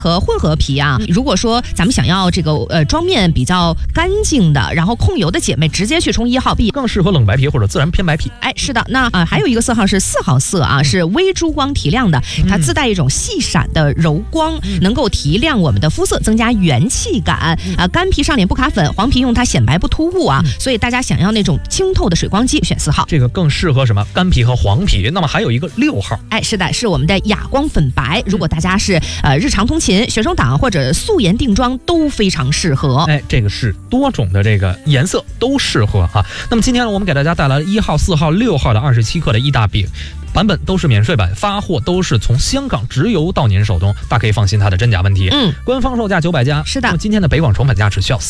和混合皮啊，如果说咱们想要这个妆面比较干净的，然后控油的姐妹直接去冲1号 B， 更适合冷白皮或者自然偏白皮。 哎，是的，那还有一个色号是4号色啊，是微珠光提亮的，它自带一种细闪的柔光，能够提亮我们的肤色，增加元气感啊。干皮上脸不卡粉，黄皮用它显白不突兀啊，所以大家想要那种清透的水光肌，选4号。 这个更适合什么？干皮和黄皮。那么还有一个6号， 哎，是的，是我们的哑光粉白。如果大家是日常通勤、学生党或者素颜定妆都非常适合。 哎，这个是多种的这个颜色都适合哈。那么今天呢，我们给大家带来了1号、4号、6号的27克的意大饼。版本都是免税版，发货都是从香港直邮到您手中，大家可以放心它的真假问题。官方售价900加， 是的。 那么今天的北广成本价只需要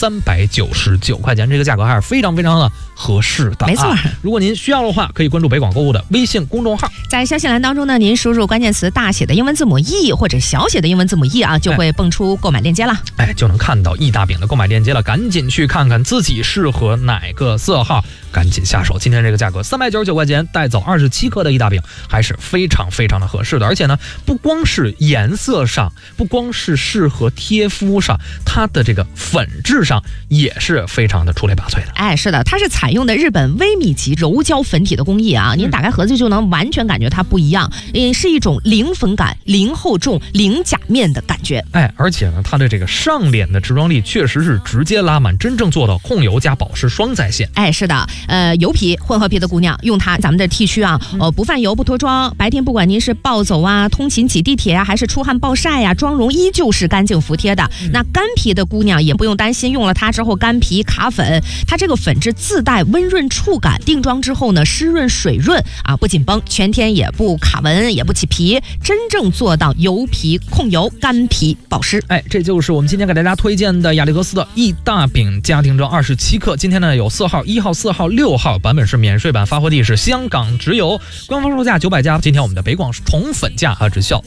399块钱，这个价格还是非常非常的合适的。 没错， 如果您需要的话，可以关注北广购物的微信公众号， 在消息栏当中呢，您输入关键词大写的英文字母 E 或者小写的英文字母 E 啊，就会蹦出购买链接了。 哎，就能看到意大饼的购买链接了，赶紧去看看自己适合哪个色号，赶紧下手。今天这个价格399块钱，带走27克的意大饼，还是非常非常的合适的。而且呢，不光是颜色上，不光是适合贴肤上，它的这个粉质上也是非常的出类拔萃的。 哎，是的，它是采用的日本微米级柔胶粉体的工艺啊，您打开盒子就能完全感觉它不一样，是一种零粉感、零厚重、零假面的感觉。 哎，而且呢，它的这个上脸的持妆力确实是直接拉满，真正做到控油加保湿双在线。 哎，是的，油皮、混合皮的姑娘用它，咱们的 T 区啊，不泛油不脱妆。白天不管您是暴走啊、通勤挤地铁啊，还是出汗暴晒啊，妆容依旧是干净服帖的。那干皮的姑娘也不用担心用了它之后干皮卡粉，它这个粉质自带温润触感，定妆之后呢湿润水润啊，不紧绷，全天也不卡纹也不起皮，真正做到油皮控油、干皮保湿。 哎，这就是我们今天给大家推荐的雅丽格斯的意大饼家庭装27克。今天呢有4号、1号、4号、6号版本是免税版，发货地是香港直邮，官方售价900加。今天我们的北广宠粉价只需要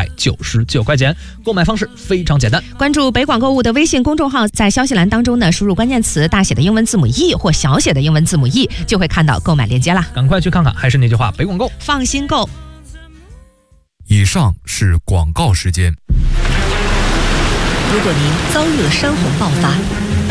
399块钱，购买方式非常简单。 关注北广购物的微信公众号，在消息栏当中呢，输入关键词大写的英文字母 E 或小写的英文字母 E， 就会看到购买链接啦。 赶快去看看，还是那句话，北广购， 放心购。 以上是广告时间。 如果您遭遇了山洪爆发，